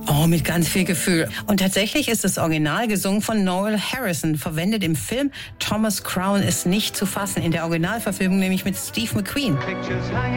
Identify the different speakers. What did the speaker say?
Speaker 1: Oh, mit ganz viel Gefühl. Und tatsächlich ist das Original gesungen von Noel Harrison. Verwendet im Film Thomas Crown ist nicht zu fassen. In der Originalverfilmung nämlich mit Steve McQueen.